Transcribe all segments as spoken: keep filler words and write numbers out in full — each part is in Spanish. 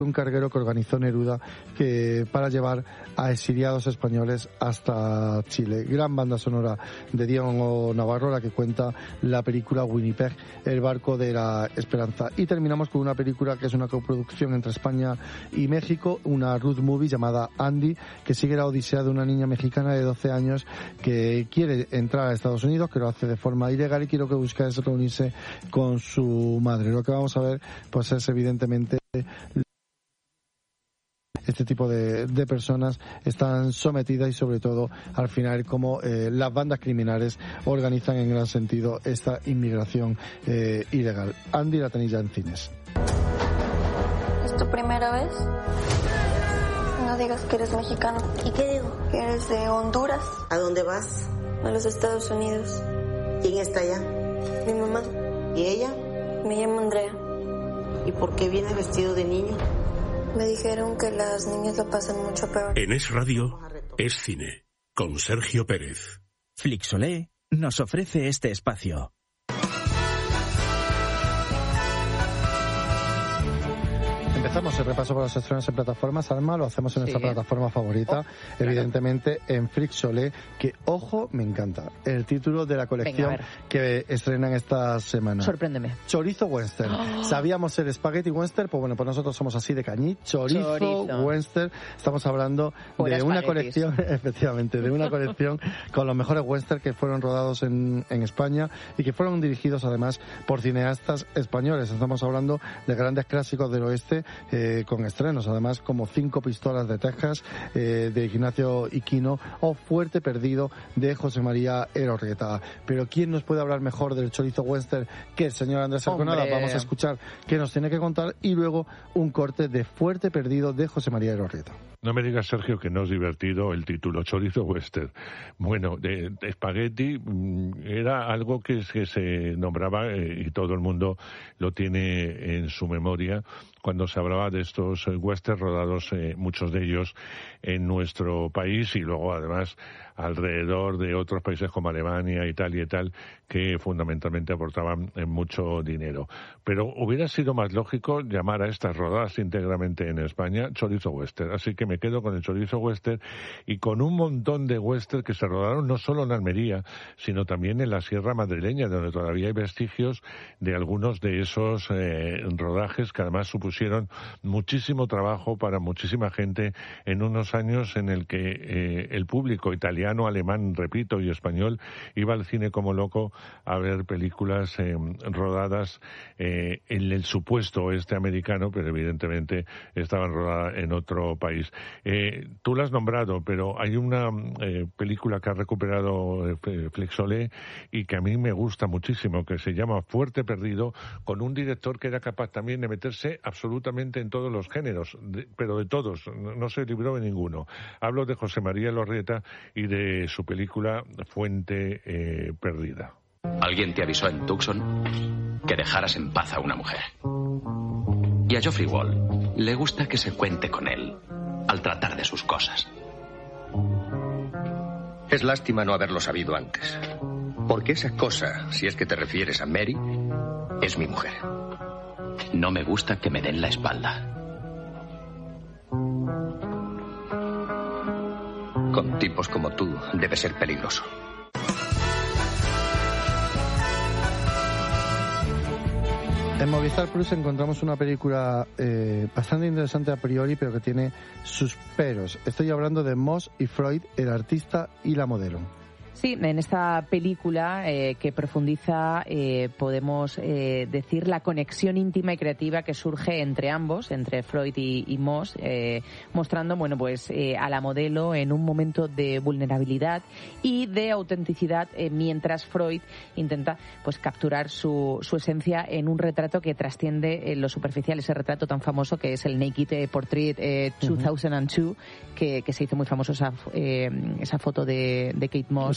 un carguero que organizó Neruda que para llevar a exiliados españoles hasta Chile. Gran banda sonora de Diego Navarro, la que cuenta la película Winnipeg, el barco de la esperanza. Y terminamos con una película que es una coproducción entre España y México, una road movie llamada Andy, que sigue la odisea de una niña mexicana de doce años que quiere entrar a Estados Unidos, que lo hace de forma ilegal y quiere que busca es reunirse con su madre. Lo que vamos a ver pues es evidentemente este tipo de, de personas están sometidas y sobre todo al final como eh, las bandas criminales organizan en gran sentido esta inmigración eh, ilegal. Andy la tenéis ya en cines. ¿Es tu primera vez? No digas que eres mexicano. ¿Y qué digo? Que eres de Honduras. ¿A dónde vas? A los Estados Unidos. ¿Quién está allá? Mi mamá. ¿Y ella? Me llamo Andrea. ¿Y por qué viene vestido de niño? Me dijeron que las niñas lo pasan mucho peor. En Es Radio, Es Cine, con Sergio Pérez. Flixolé nos ofrece este espacio. Empezamos el repaso por los estrenos en plataformas. Alma, lo hacemos en sí. nuestra plataforma favorita, oh, evidentemente claro. en Flixolé, que, ojo, me encanta. El título de la colección Venga, que estrenan esta semana. Sorpréndeme. Chorizo Western. Oh. Sabíamos el Spaghetti Western, pues bueno, pues nosotros somos así de cañí. Chorizo, Chorizo. Western. Estamos hablando Pura de una colección, efectivamente, de una colección con los mejores western que fueron rodados en, en España y que fueron dirigidos además por cineastas españoles. Estamos hablando de grandes clásicos del oeste, Eh, con estrenos, además, como Cinco Pistolas de Texas, eh, de Ignacio Iquino, o Fuerte Perdido, de José María Erorreta. Pero ¿quién nos puede hablar mejor del chorizo western que el señor Andrés Arconada? Vamos a escuchar qué nos tiene que contar y luego un corte de Fuerte Perdido de José María Erorreta. No me digas, Sergio, que no es divertido el título, Chorizo Western. Bueno, de, de Spaghetti era algo que, que se nombraba eh, y todo el mundo lo tiene en su memoria cuando se hablaba de estos westerns rodados, eh, muchos de ellos en nuestro país y luego además alrededor de otros países como Alemania, Italia y tal, que fundamentalmente aportaban eh, mucho dinero. Pero hubiera sido más lógico llamar a estas rodadas íntegramente en España Chorizo Western. Así que me quedo con el Chorizo Western y con un montón de western que se rodaron no solo en Almería, sino también en la Sierra Madrileña, donde todavía hay vestigios de algunos de esos eh, rodajes que además supusieron muchísimo trabajo para muchísima gente en unos años en el que eh, el público italiano, alemán, repito, y español iba al cine como loco a ver películas eh, rodadas eh, en el supuesto oeste americano, pero evidentemente estaban rodadas en otro país. Eh, tú lo has nombrado, pero hay una eh, película que ha recuperado eh, Flixolé y que a mí me gusta muchísimo, que se llama Fuerte Perdido, con un director que era capaz también de meterse absolutamente en todos los géneros, de, pero de todos, no, no se libró de ninguno. Hablo de José María Erorreta y de su película Fuente eh, Perdida. Alguien te avisó en Tucson que dejaras en paz a una mujer. Y a Geoffrey Wall le gusta que se cuente con él al tratar de sus cosas. Es lástima no haberlo sabido antes. Porque esa cosa, si es que te refieres a Mary, es mi mujer. No me gusta que me den la espalda. Con tipos como tú debe ser peligroso. En Movistar Plus encontramos una película eh, bastante interesante a priori, pero que tiene sus peros. Estoy hablando de Moss y Freud, el artista y la modelo. Sí, en esta película eh, que profundiza, eh, podemos eh, decir, la conexión íntima y creativa que surge entre ambos, entre Freud y, y Moss, eh, mostrando, bueno, pues eh, a la modelo en un momento de vulnerabilidad y de autenticidad, eh, mientras Freud intenta, pues, capturar su, su esencia en un retrato que trasciende en lo superficial, ese retrato tan famoso que es el Naked Portrait eh, dos mil dos, uh-huh. que, que se hizo muy famoso esa, eh, esa foto de, de Kate Moss.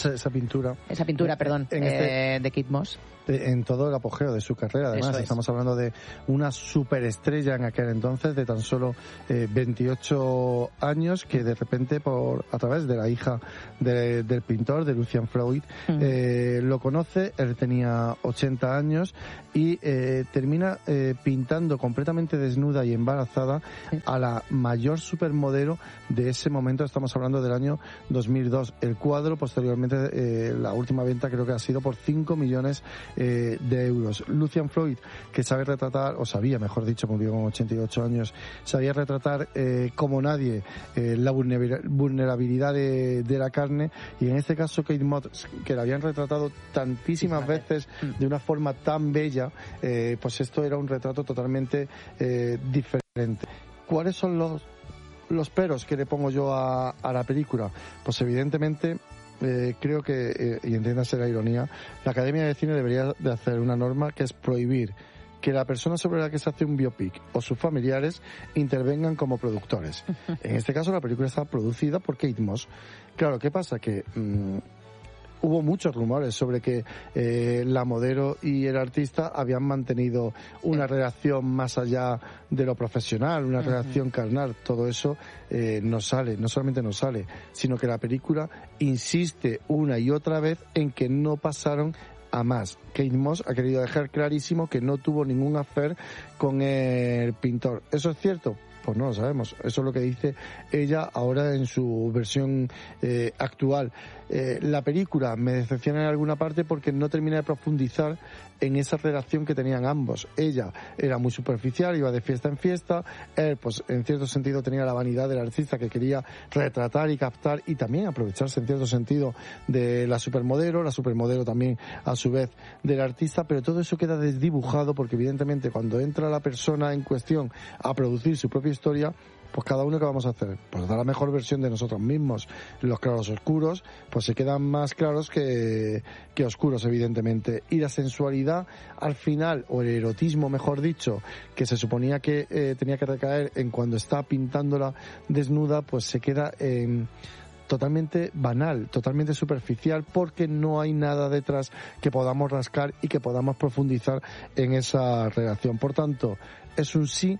esa, esa pintura. Esa pintura, perdón, en este, eh, de Kate Moss. En todo el apogeo de su carrera, además. Es. Estamos hablando de una superestrella en aquel entonces, de tan solo eh, veintiocho años, que de repente, por a través de la hija de, del pintor, de Lucian Freud, mm. eh, lo conoce. Él tenía ochenta años y eh, termina eh, pintando completamente desnuda y embarazada sí. a la mayor supermodelo de ese momento. Estamos hablando del año dos mil dos. El cuadro, posteriormente, eh, la última venta creo que ha sido por cinco millones Eh, de euros. Lucian Freud, que sabe retratar, o sabía, mejor dicho, murió con ochenta y ocho años, sabía retratar eh, como nadie eh, la vulnerabilidad de, de la carne, y en este caso Kate Moss, que la habían retratado tantísimas veces de una forma tan bella, eh, pues esto era un retrato totalmente eh, diferente. ¿Cuáles son los los peros que le pongo yo a, a la película? Pues evidentemente Eh, creo que, eh, y entiéndase la ironía, la Academia de Cine debería de hacer una norma que es prohibir que la persona sobre la que se hace un biopic o sus familiares intervengan como productores. En este caso la película está producida por Kate Moss. Claro, ¿qué pasa? Que mmm, hubo muchos rumores sobre que eh, la modelo y el artista habían mantenido una sí. relación más allá de lo profesional, una uh-huh. relación carnal. Todo eso eh, no sale, no solamente no sale, sino que la película insiste una y otra vez en que no pasaron a más. Kate Moss ha querido dejar clarísimo que no tuvo ningún affair con el pintor. ¿Eso es cierto? Pues no lo sabemos. Eso es lo que dice ella ahora en su versión eh, actual. Eh, la película me decepciona en alguna parte porque no termina de profundizar en esa relación que tenían ambos. Ella era muy superficial, iba de fiesta en fiesta. Él, pues, en cierto sentido tenía la vanidad del artista que quería retratar y captar y también aprovecharse en cierto sentido de la supermodelo, la supermodelo también a su vez del artista, pero todo eso queda desdibujado porque evidentemente cuando entra la persona en cuestión a producir su propia historia, pues cada uno que vamos a hacer, pues dar la mejor versión de nosotros mismos. Los claros oscuros, pues se quedan más claros que, que oscuros, evidentemente. Y la sensualidad, al final, o el erotismo, mejor dicho, que se suponía que eh, tenía que recaer en cuando está pintándola desnuda, pues se queda en totalmente banal, totalmente superficial, porque no hay nada detrás que podamos rascar y que podamos profundizar en esa relación. Por tanto, es un sí,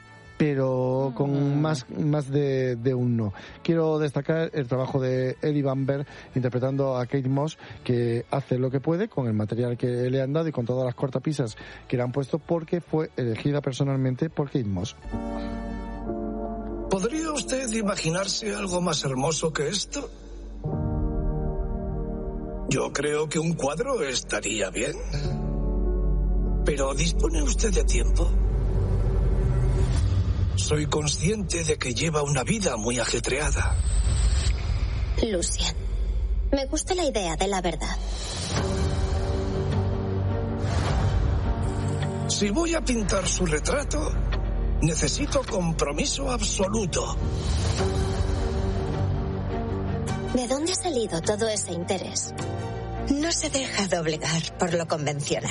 pero con mm. más más de, de un no. Quiero destacar el trabajo de Eddie Van Berg interpretando a Kate Moss, que hace lo que puede con el material que le han dado y con todas las cortapisas que le han puesto, porque fue elegida personalmente por Kate Moss. ¿Podría usted imaginarse algo más hermoso que esto? Yo creo que un cuadro estaría bien. Pero ¿dispone usted de tiempo? Soy consciente de que lleva una vida muy ajetreada. Lucian, me gusta la idea de la verdad. Si voy a pintar su retrato, necesito compromiso absoluto. ¿De dónde ha salido todo ese interés? No se deja doblegar por lo convencional.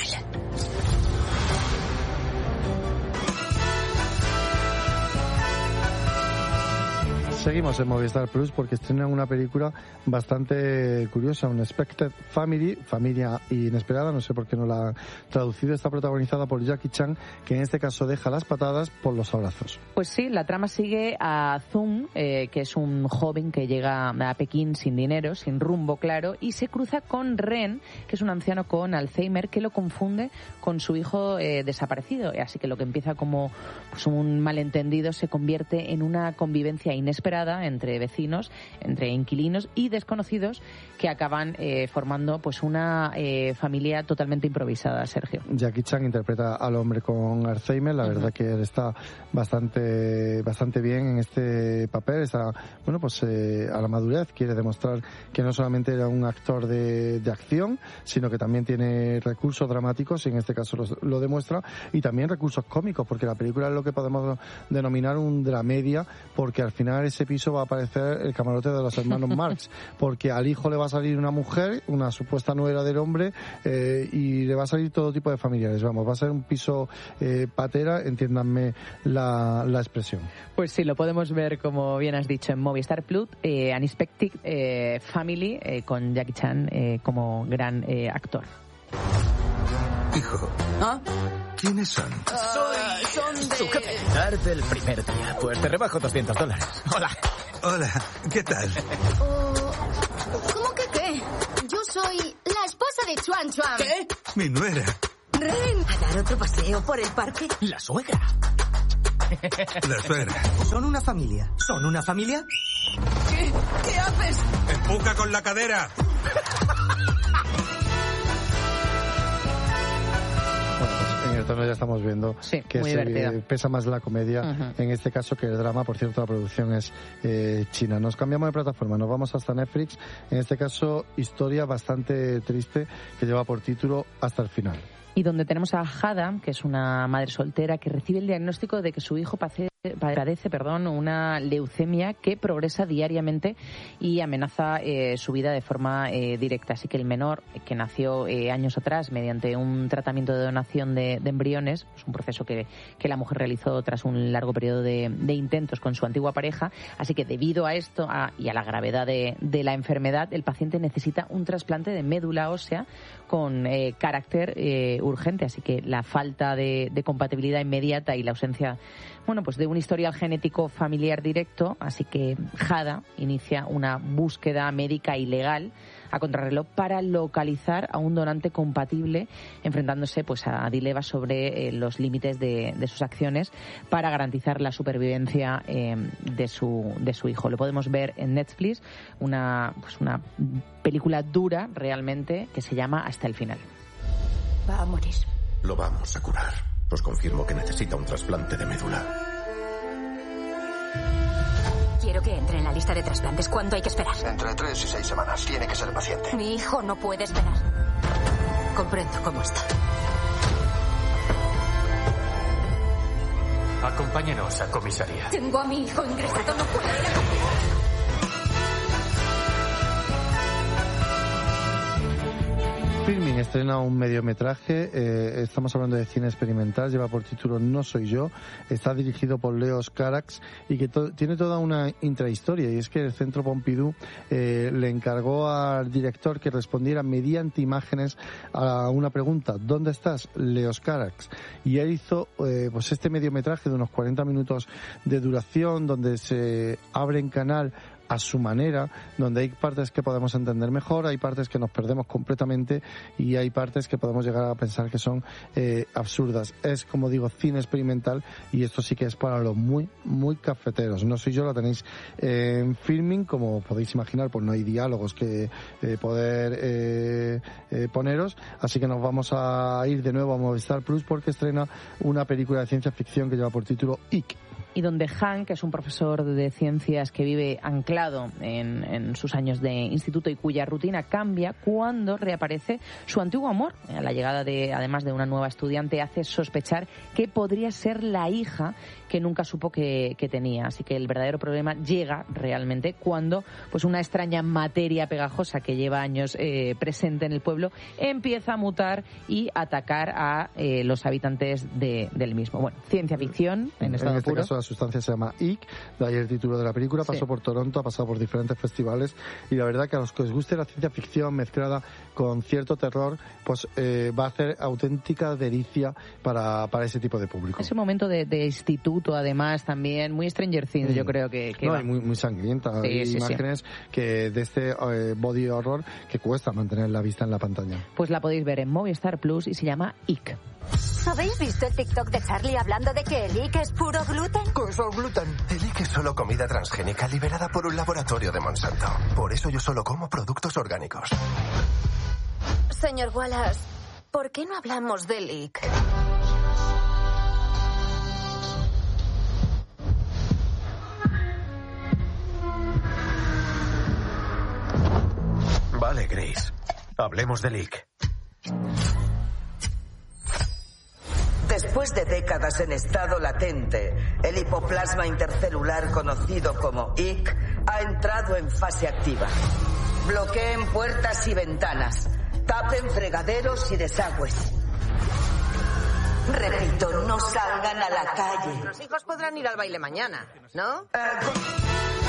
Seguimos en Movistar Plus porque estrenan una película bastante curiosa, Unexpected Family, familia inesperada, no sé por qué no la han traducido. Está protagonizada por Jackie Chan, que en este caso deja las patadas por los abrazos. Pues sí, la trama sigue a Zung, eh, que es un joven que llega a Pekín sin dinero, sin rumbo claro, y se cruza con Ren, que es un anciano con Alzheimer, que lo confunde con su hijo eh, desaparecido. Así que lo que empieza como pues, un malentendido se convierte en una convivencia inesperada entre vecinos, entre inquilinos y desconocidos que acaban eh, formando pues una eh, familia totalmente improvisada, Sergio. Jackie Chan interpreta al hombre con Alzheimer, la uh-huh. verdad que él está bastante bastante bien en este papel, está, bueno, pues eh, a la madurez, quiere demostrar que no solamente era un actor de, de acción, sino que también tiene recursos dramáticos, y en este caso lo, lo demuestra, y también recursos cómicos, porque la película es lo que podemos denominar un dramedia, porque al final ese ese piso va a aparecer el camarote de los hermanos Marx, porque al hijo le va a salir una mujer, una supuesta nuera del hombre, eh, y le va a salir todo tipo de familiares. Vamos, va a ser un piso eh, patera, entiéndanme la, la expresión. Pues sí, lo podemos ver, como bien has dicho, en Movistar Plus, eh, Unexpected eh, Family, eh, con Jackie Chan eh, como gran eh, actor. Hijo. ¿Ah? ¿Quiénes son? Uh, son de... Su jefe. Tarde el primer día. Pues te rebajo doscientos dólares. Hola. Hola, ¿qué tal? Oh, ¿cómo que qué? Yo soy la esposa de Chuan Chuan. ¿Qué? Mi nuera. Ren, ¿a dar otro paseo por el parque? La suegra. La suegra. ¿Son una familia? ¿Son una familia? ¿Qué? ¿Qué haces? Empuja con la cadera. En el tono ya estamos viendo sí, que muy se pesa más la comedia uh-huh. en este caso que el drama. Por cierto, la producción es eh, china. Nos cambiamos de plataforma, nos vamos hasta Netflix. En este caso, historia bastante triste que lleva por título Hasta el final. Y donde tenemos a Hada, que es una madre soltera que recibe el diagnóstico de que su hijo padece, padece perdón, una leucemia que progresa diariamente y amenaza eh, su vida de forma eh, directa. Así que el menor, que nació eh, años atrás mediante un tratamiento de donación de, de embriones, pues un proceso que, que la mujer realizó tras un largo periodo de, de intentos con su antigua pareja. Así que debido a esto a, y a la gravedad de, de la enfermedad, el paciente necesita un trasplante de médula ósea con eh, carácter eh, urgente. Así que la falta de, de compatibilidad inmediata y la ausencia, bueno, pues de un historial genético familiar directo, así que Hada inicia una búsqueda médica y legal a contrarreloj para localizar a un donante compatible, enfrentándose pues a dilemas sobre eh, los límites de, de sus acciones para garantizar la supervivencia eh, de su de su hijo. Lo podemos ver en Netflix, una pues una película dura realmente que se llama Hasta el final. Va a morir. Lo vamos a curar. Os confirmo que necesita un trasplante de médula. Quiero que entre en la lista de trasplantes. ¿Cuánto hay que esperar? Entre tres y seis semanas. Tiene que ser paciente. Mi hijo no puede esperar. Comprendo cómo está. Acompáñenos a comisaría. Tengo a mi hijo ingresado. No puedo ir a comer. Filming estrena un mediometraje, eh, estamos hablando de cine experimental, lleva por título No soy yo, está dirigido por Leos Carax y que to- tiene toda una intrahistoria, y es que el Centro Pompidou eh, le encargó al director que respondiera mediante imágenes a una pregunta: ¿dónde estás, Leos Carax? Y él hizo eh, pues este mediometraje de unos cuarenta minutos de duración, donde se abre en canal a su manera, donde hay partes que podemos entender mejor, hay partes que nos perdemos completamente y hay partes que podemos llegar a pensar que son eh, absurdas. Es, como digo, cine experimental, y esto sí que es para los muy, muy cafeteros. No soy yo, la tenéis eh, en Filming, como podéis imaginar, pues no hay diálogos que eh, poder eh, eh, poneros, así que nos vamos a ir de nuevo a Movistar Plus porque estrena una película de ciencia ficción que lleva por título Ick. Y donde Han, que es un profesor de ciencias que vive anclado en, en sus años de instituto y cuya rutina cambia cuando reaparece su antiguo amor. A la llegada de, además de una nueva estudiante, hace sospechar que podría ser la hija que nunca supo que, que tenía. Así que el verdadero problema llega realmente cuando pues una extraña materia pegajosa que lleva años eh, presente en el pueblo empieza a mutar y atacar a eh, los habitantes de, del mismo. Bueno, ciencia ficción en estado en este puro. Caso, la sustancia se llama Ick, de ahí el título de la película. Pasó sí. por Toronto, ha pasado por diferentes festivales, y la verdad que a los que os guste la ciencia ficción mezclada con cierto terror, pues eh, va a hacer auténtica delicia para, para ese tipo de público. Ese momento de, de instituto, además, también muy Stranger Things, mm. yo creo que, que no, va. y muy, muy sangrienta. Sí, Hay sí, imágenes sí. que de este eh, body horror que cuesta mantener la vista en la pantalla. Pues la podéis ver en Movistar Plus y se llama Ick. ¿Habéis visto el TikTok de Charlie hablando de que el Ick es puro gluten? ¿Qué es el gluten? El Ick es solo comida transgénica liberada por un laboratorio de Monsanto. Por eso yo solo como productos orgánicos. Señor Wallace, ¿por qué no hablamos del Ick? Vale, Grace. Hablemos del Ick. Después de décadas en estado latente, el hipoplasma intercelular conocido como I C ha entrado en fase activa. Bloqueen puertas y ventanas. Tapen fregaderos y desagües. Repito, no salgan a la calle. Los hijos podrán ir al baile mañana, ¿no? Uh,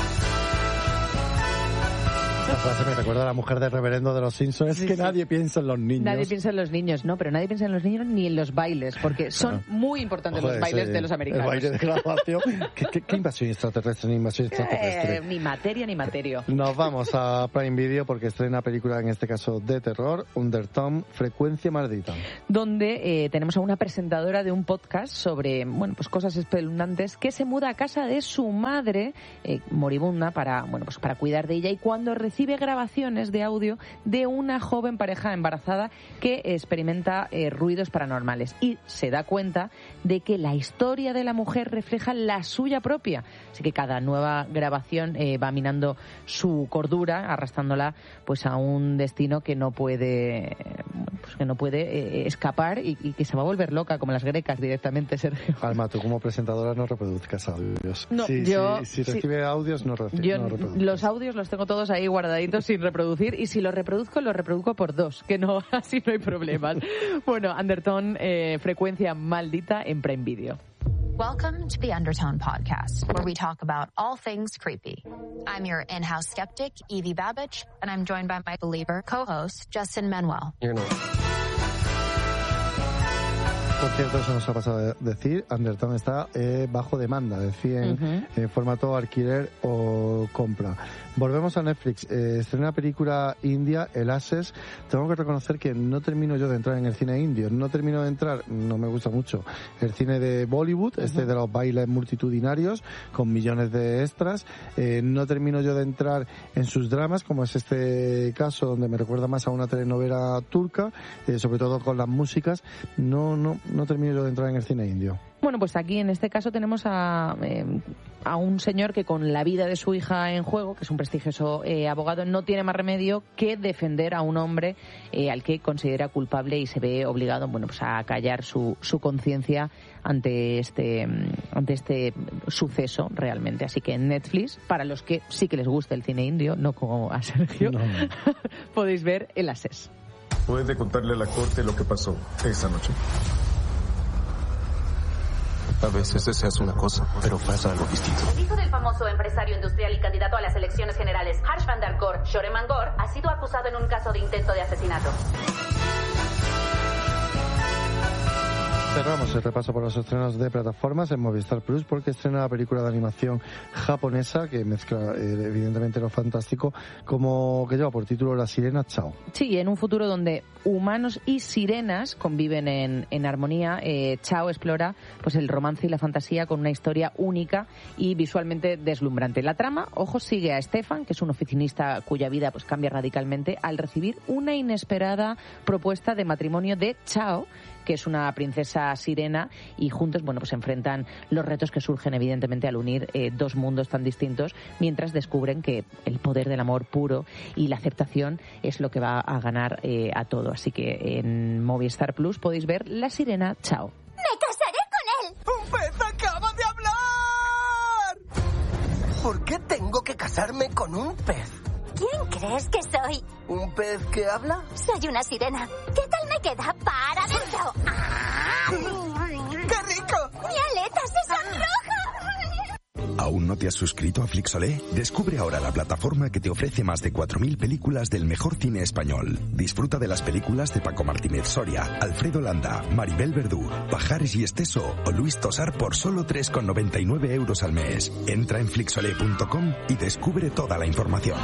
Esta frase me recuerda a la mujer del reverendo de los Simpsons. Es sí, que sí. nadie piensa en los niños. Nadie piensa en los niños, no, pero nadie piensa en los niños ni en los bailes, porque son Claro. muy importantes Joder, los bailes sí, de los americanos. El baile de graduación. ¿Qué, qué, qué invasión extraterrestre, ni invasión extraterrestre? Eh, ni materia ni materio. Nos vamos a Prime Video porque estrena película, en este caso de terror, Undertone, Frecuencia Maldita. Donde eh, tenemos a una presentadora de un podcast sobre, bueno, pues cosas espeluznantes, que se muda a casa de su madre, eh, moribunda, para, bueno, pues para cuidar de ella, y cuando recibe grabaciones de audio de una joven pareja embarazada que experimenta eh, ruidos paranormales, y se da cuenta de que la historia de la mujer refleja la suya propia. Así que cada nueva grabación eh, va minando su cordura, arrastrándola pues a un destino que no puede, pues, que no puede eh, escapar y, y que se va a volver loca, como las grecas directamente, Sergio. Alma, tú como presentadora no reproduzcas audios. No, si, yo- si, si sí. recibe audios, no, reci- Yo no reproduzcas. los audios los tengo todos ahí guardaditos sin reproducir, y si los reproduzco, los reproduzco por dos, que no, así no hay problemas. Bueno, Undertone, eh, Frecuencia Maldita en Prime Video. Welcome to the Undertone Podcast, where we talk about all things creepy. I'm your in-house skeptic, Evie Babbage, and I'm joined by my believer co-host, Justin Manuel. Por cierto, eso nos ha pasado de decir, Undertone está eh, bajo demanda, es decir, en, Ujú. en formato alquiler o compra. Volvemos a Netflix, eh, estrena una película india, El Access. Tengo que reconocer que no termino yo de entrar en el cine indio, no termino de entrar, no me gusta mucho, el cine de Bollywood, este de los bailes multitudinarios, con millones de extras. Eh, no termino yo de entrar en sus dramas, como es este caso, donde me recuerda más a una telenovela turca, eh, sobre todo con las músicas. No, no, no termino yo de entrar en el cine indio. Bueno, pues aquí en este caso tenemos a, eh, a un señor que con la vida de su hija en juego, que es un prestigioso eh, abogado, no tiene más remedio que defender a un hombre eh, al que considera culpable y se ve obligado, bueno, pues a callar su, su conciencia ante este, ante este suceso realmente. Así que en Netflix, para los que sí que les gusta el cine indio, no como a Sergio, No, no. podéis ver El Access. ¿Puede contarle a la corte lo que pasó esa noche? A veces deseas una cosa, pero pasa algo distinto. El hijo del famoso empresario industrial y candidato a las elecciones generales, Harsh Vandar Kaur Shoremangor, ha sido acusado en un caso de intento de asesinato. Cerramos el repaso por los estrenos de plataformas en Movistar Plus porque estrena la película de animación japonesa que mezcla eh, evidentemente lo fantástico, como que lleva por título La Sirena Chao. Sí, en un futuro donde humanos y sirenas conviven en, en armonía, eh, Chao explora pues el romance y la fantasía con una historia única y visualmente deslumbrante. La trama, ojo, sigue a Stefan, que es un oficinista cuya vida pues cambia radicalmente al recibir una inesperada propuesta de matrimonio de Chao, que es una princesa sirena, y juntos, bueno, pues enfrentan los retos que surgen evidentemente al unir eh, dos mundos tan distintos, mientras descubren que el poder del amor puro y la aceptación es lo que va a ganar eh, a todo. Así que en Movistar Plus podéis ver La Sirena Chao. ¡Me casaré con él! ¡Un pez acaba de hablar! ¿Por qué tengo que casarme con un pez? ¿Quién crees que soy? ¿Un pez que habla? Soy una sirena. ¿Qué tal me queda para adentro? ¡Ah! ¡Qué rico! ¡Mi aleta se sonroja! ¿Aún no te has suscrito a Flixolé? Descubre ahora la plataforma que te ofrece más de cuatro mil películas del mejor cine español. Disfruta de las películas de Paco Martínez Soria, Alfredo Landa, Maribel Verdú, Pajares y Esteso o Luis Tosar por solo tres con noventa y nueve euros al mes. Entra en flixolé punto com y descubre toda la información.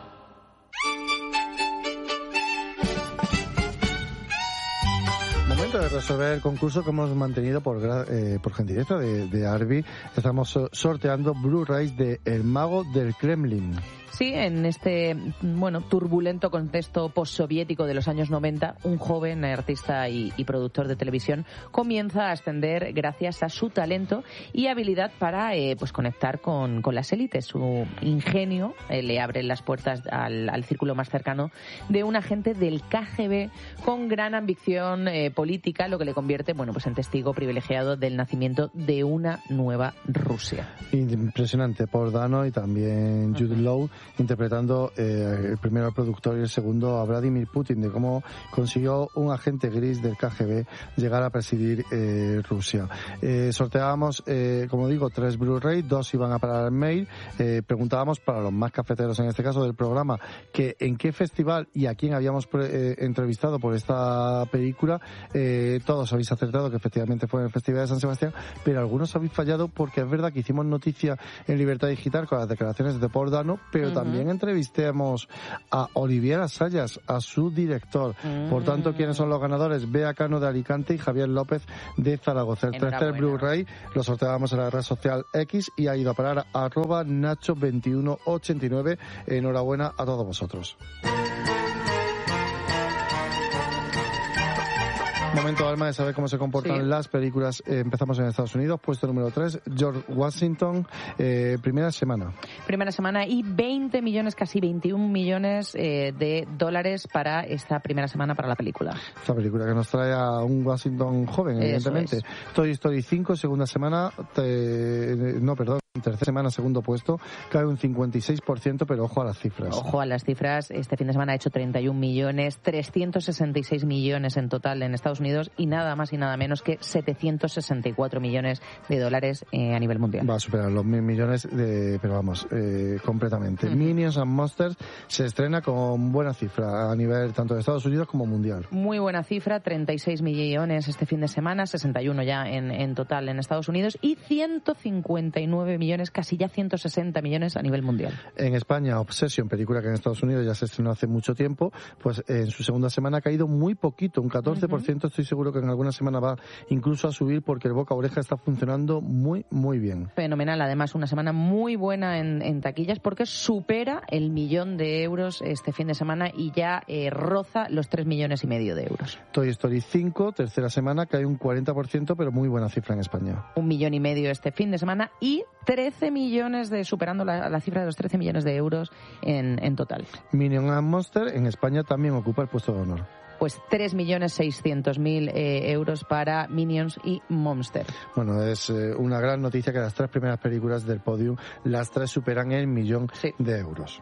Momento de resolver el concurso que hemos mantenido por, gra- eh, por gentileza de, de Arby. Estamos so- sorteando Blu-rays de El Mago del Kremlin. Sí, en este, bueno, turbulento contexto postsoviético de los años noventa, un joven artista y, y productor de televisión comienza a ascender gracias a su talento y habilidad para eh, pues conectar con, con las élites. Su ingenio eh, le abre las puertas al, al círculo más cercano de un agente del K G B con gran ambición eh, política, lo que le convierte, bueno, pues en testigo privilegiado del nacimiento de una nueva Rusia. Impresionante, Paul Dano y también Jude uh-huh. Law interpretando eh, el primero al productor y el segundo a Vladimir Putin, de cómo consiguió un agente gris del K G B llegar a presidir eh, Rusia. Eh, sorteábamos, eh, como digo, tres Blu-ray, dos iban a parar al mail. Eh, preguntábamos para los más cafeteros, en este caso del programa, que en qué festival y a quién habíamos pre- eh, entrevistado por esta película. Eh, todos habéis acertado que efectivamente fue en el Festival de San Sebastián, pero algunos habéis fallado porque es verdad que hicimos noticia en Libertad Digital con las declaraciones de Paul Dano, pero uh-huh. también entrevistemos a Olivier Assayas, a su director. Uh-huh. Por tanto, ¿quiénes son los ganadores? Bea Cano de Alicante y Javier López de Zaragoza. El tercer Blu-ray lo sorteábamos en la red social X y ha ido a parar a arroba Nacho veintiuno ochenta y nueve. Enhorabuena a todos vosotros. Momento, Alma, de saber cómo se comportan sí. las películas. Eh, empezamos en Estados Unidos, puesto número tres, George Washington, eh, primera semana. Primera semana y veinte millones, casi veintiún millones eh, de dólares para esta primera semana para la película. Esta película que nos trae a un Washington joven, evidentemente. Toy Story cinco, segunda semana, te... no, perdón. Tercera semana, segundo puesto, cae un cincuenta y seis por ciento, pero ojo a las cifras. Ojo a las cifras. Este fin de semana ha hecho treinta y un millones, trescientos sesenta y seis millones en total en Estados Unidos y nada más y nada menos que setecientos sesenta y cuatro millones de dólares eh, a nivel mundial. Va a superar los mil millones, de, pero vamos, eh, completamente. Uh-huh. Minions and Monsters se estrena con buena cifra a nivel tanto de Estados Unidos como mundial. Muy buena cifra, treinta y seis millones este fin de semana, sesenta y uno ya en, en total en Estados Unidos y ciento cincuenta y nueve millones, casi ya ciento sesenta millones a nivel mundial. En España, Obsession, película que en Estados Unidos ya se estrenó hace mucho tiempo, pues en su segunda semana ha caído muy poquito, un catorce por ciento. Uh-huh. Estoy seguro que en alguna semana va incluso a subir porque el boca a oreja está funcionando muy, muy bien. Fenomenal, además una semana muy buena en, en taquillas porque supera el millón de euros este fin de semana y ya eh, roza los tres millones y medio de euros. Toy Story cinco, tercera semana, cae un cuarenta por ciento, pero muy buena cifra en España. Un millón y medio este fin de semana y trece millones, de superando la, la cifra de los trece millones de euros en, en total. Minion and Monster en España también ocupa el puesto de honor. Pues tres millones seiscientos mil eh, euros para Minions y Monster. Bueno, es eh, una gran noticia que las tres primeras películas del podium, las tres superan el millón sí. de euros.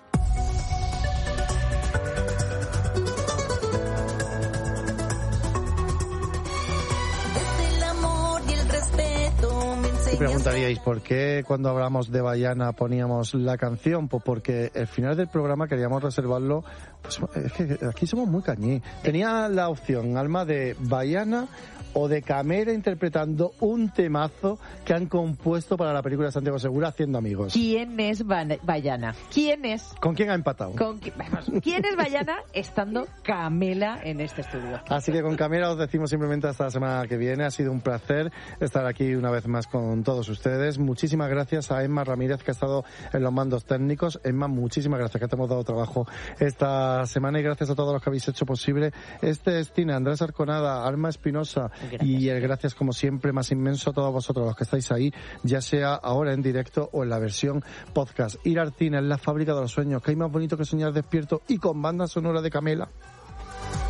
Y preguntaríais, ¿por qué cuando hablamos de Baiana poníamos la canción? Pues porque el final del programa queríamos reservarlo, pues es que aquí somos muy cañí. Tenía la opción, Alma, de Baiana o de Camela interpretando un temazo que han compuesto para la película de Santiago Segura, Haciendo Amigos. ¿Quién es Baiana? ¿Quién es? ¿Con quién ha empatado? ¿Con qui- Vamos, ¿quién es Baiana estando Camela en este estudio? Así que con Camela os decimos simplemente hasta la semana que viene. Ha sido un placer estar aquí una vez más con todos ustedes. Muchísimas gracias a Emma Ramírez, que ha estado en los mandos técnicos. Emma, muchísimas gracias, que te hemos dado trabajo esta semana, y gracias a todos los que habéis hecho posible este destino. Andrés Arconada, Alma Espinosa, gracias. Y el gracias, como siempre, más inmenso a todos vosotros los que estáis ahí, ya sea ahora en directo o en la versión podcast. Ir al cine es la fábrica de los sueños, que hay más bonito que soñar despierto y con banda sonora de Camela.